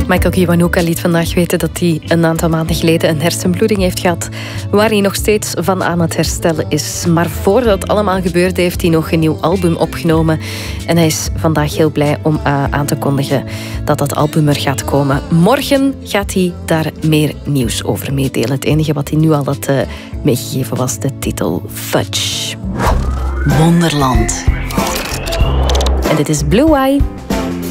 Michael Kiwanuka liet vandaag weten dat hij een aantal maanden geleden een hersenbloeding heeft gehad, waar hij nog steeds van aan het herstellen is. Maar voordat het allemaal gebeurde, heeft hij nog een nieuw album opgenomen. En hij is vandaag heel blij om aan te kondigen dat dat album er gaat komen. Morgen gaat hij daar meer nieuws over meedelen. Het enige wat hij nu al had meegegeven was de titel Fudge. Wonderland. En dit is Blue Eye.